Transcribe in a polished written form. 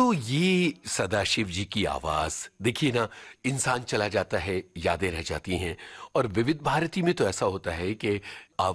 तो ये सदाशिव जी की आवाज देखिए ना, इंसान चला जाता है, यादें रह जाती हैं। और विविध भारती में तो ऐसा होता है कि